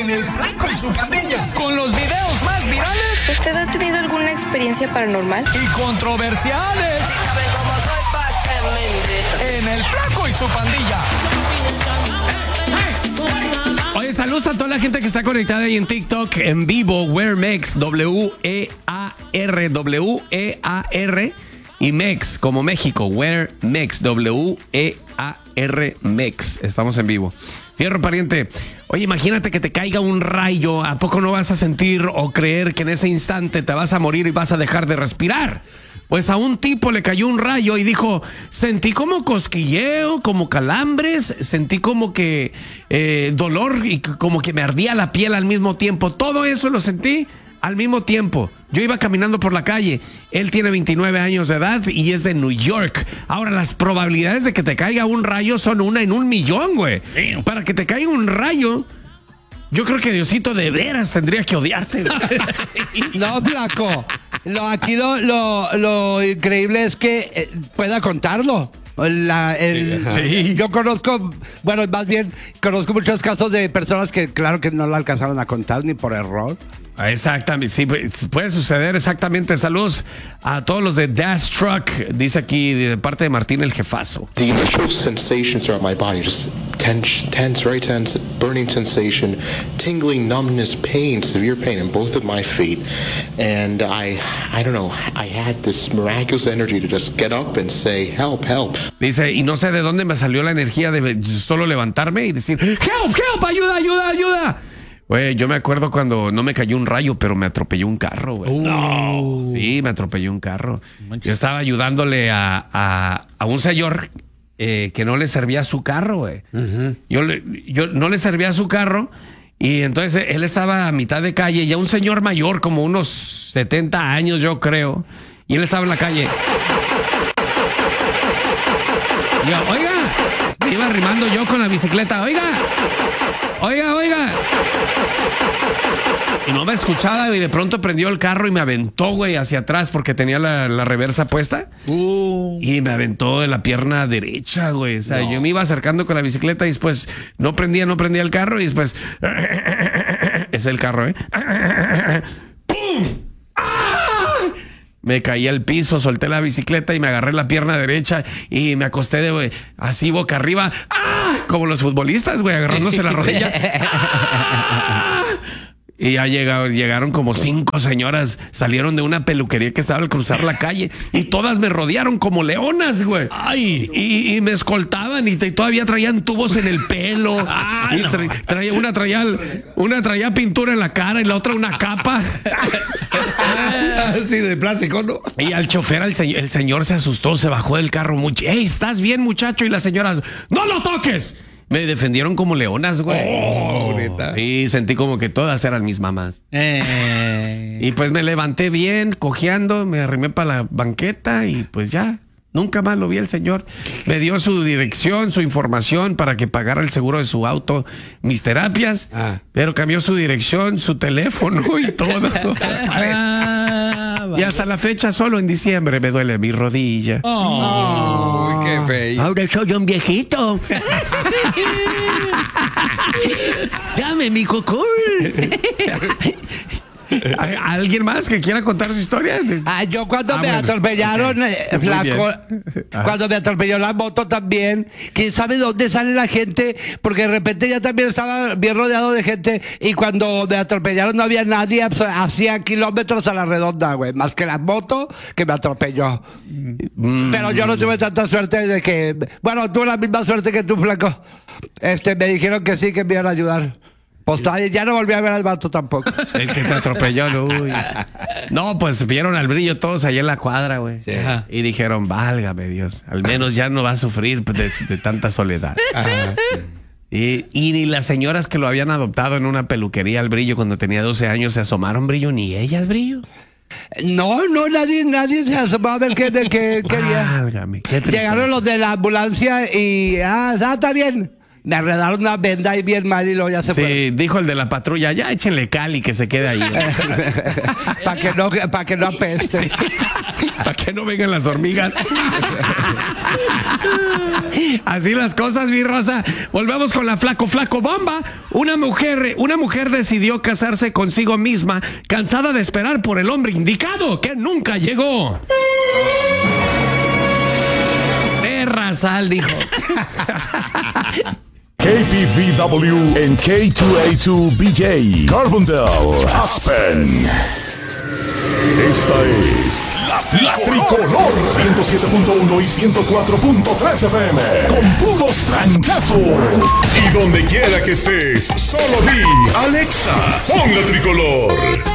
en El Flaco y su Pandilla, con los videos más virales. ¿Usted ha tenido alguna experiencia paranormal? Y controversiales. En El Flaco y su Pandilla. Oye, saludos a toda la gente que está conectada ahí en TikTok, en vivo, WearMex, W-E-A-R, y Mex, como México, WearMex, W-E-A-R, Mex. Estamos en vivo. Fierro pariente, oye, imagínate que te caiga un rayo, ¿a poco no vas a sentir o creer que en ese instante te vas a morir y vas a dejar de respirar? Pues a un tipo le cayó un rayo y dijo, sentí como cosquilleo, como calambres, sentí como que dolor y como que me ardía la piel al mismo tiempo. Todo eso lo sentí al mismo tiempo. Yo iba caminando por la calle. Él tiene 29 años de edad y es de New York. Ahora, las probabilidades de que te caiga un rayo son 1 en 1,000,000, güey. Para que te caiga un rayo, yo creo que Diosito de veras tendría que odiarte. No, Flaco. Aquí lo increíble es que pueda contarlo. Sí. Yo conozco, bueno, más bien, conozco muchos casos de personas que claro que no lo alcanzaron a contar ni por error. Exactamente, sí, puede suceder exactamente. Saludos a todos los de Dash Truck, dice aquí de parte de Martín el Jefazo. The initial sensations throughout my body, just tense, very tense, burning sensation, tingling, numbness, pain, severe pain in both of my feet. And I don't know, I had this miraculous energy to just get up and say, help, help. Dice, y no sé de dónde me salió la energía de solo levantarme y decir, help, help, ayuda, ayuda, ayuda. Güey, yo me acuerdo cuando no me cayó un rayo, pero me atropelló un carro, güey. No. Sí, me atropelló un carro. Yo estaba ayudándole a un señor que no le servía su carro, güey. Yo no le servía su carro y entonces él estaba a mitad de calle, ya un señor mayor, como unos 70 años, yo creo, y él estaba en la calle. Y yo, oiga, me iba arrimando yo con la bicicleta, oiga. Y no me escuchaba y de pronto prendió el carro y me aventó, güey, hacia atrás porque tenía la reversa puesta. Y me aventó de la pierna derecha, güey. O sea, yo me iba acercando con la bicicleta y después no prendía el carro y después... Es el carro, ¿eh? ¡Pum! Me caí al piso, solté la bicicleta y me agarré la pierna derecha y me acosté güey, así boca arriba. ¡Ah! Como los futbolistas, güey, agarrándose la rodilla. ¡Ah! Y ya llegaron como 5 señoras, salieron de una peluquería que estaba al cruzar la calle y todas me rodearon como leonas, güey. Ay, y me escoltaban y todavía traían tubos en el pelo. Ay, y una traía pintura en la cara y la otra una capa. Así de plástico, ¿no? Y al chofer, el señor se asustó, se bajó del carro mucho. ¡Ey, estás bien, muchacho! Y la señora, ¡no lo toques! Me defendieron como leonas, güey. Neta. Y sentí como que todas eran mis mamás. Y pues me levanté bien, cojeando, me arrimé para la banqueta y pues ya. Nunca más lo vi el señor. Me dio su dirección, su información para que pagara el seguro de su auto, mis terapias, pero cambió su dirección, su teléfono y todo. Y hasta la fecha, solo en diciembre, me duele mi rodilla. Uy, qué feo. Ahora soy un viejito. Dame mi cocol. ¿Alguien más que quiera contar su historia? Yo cuando me atropellaron, Flaco, cuando me atropelló la moto también, quién sabe dónde sale la gente, porque de repente ya también estaba bien rodeado de gente y cuando me atropellaron no había nadie, a 100 kilómetros a la redonda, güey, más que la moto que me atropelló. Pero yo no tuve tanta suerte de que, bueno, tuve la misma suerte que tú, Flaco. Me dijeron que sí, que me iban a ayudar. Pues ya no volví a ver al vato tampoco. El que te atropelló, no. No, pues vieron al brillo todos allá en la cuadra, güey. Sí. Y dijeron, válgame Dios, al menos ya no va a sufrir de tanta soledad. Y ni las señoras que lo habían adoptado en una peluquería al brillo cuando tenía 12 años se asomaron, brillo, ni ellas, brillo. No, nadie se asomó a ver qué quería. Válgame, qué tristeza. Llegaron los de la ambulancia y está bien. Me arreglaron una venda ahí bien mal y luego ya se fue. Sí, dijo el de la patrulla, ya échenle cal y que se quede ahí. Para que no apeste. Sí. Para que no vengan las hormigas. Así las cosas, mi raza. Volvemos con la flaco bomba. Una mujer decidió casarse consigo misma, cansada de esperar por el hombre indicado que nunca llegó. Sal, dijo. KPVW en K2A2BJ, Carbondale, Aspen. Esta es la Tricolor 107.1 y 104.3 FM con puros trancazos. Y donde quiera que estés, solo di Alexa, pon la Tricolor.